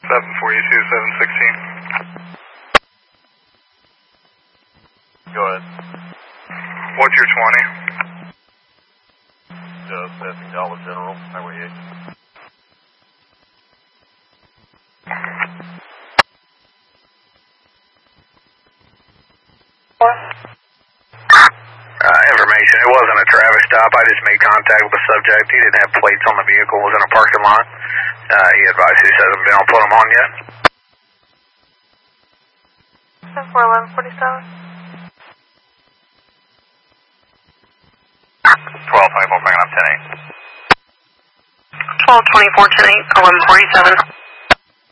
Go ahead. What's your 20? Just passing Dollar General, Highway 8. Information. It wasn't a traffic stop. I just made contact with the subject. He didn't have plates on the vehicle. Was in a parking lot. He advised he hasn't been able to put them on yet. 41147. 1224, bringing up 10-8. 1224 10 1147.